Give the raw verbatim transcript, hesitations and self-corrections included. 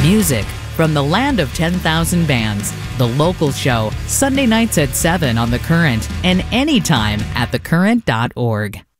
Music from the land of ten thousand bands. The Local Show, Sunday nights at seven on The Current and anytime at the current dot org.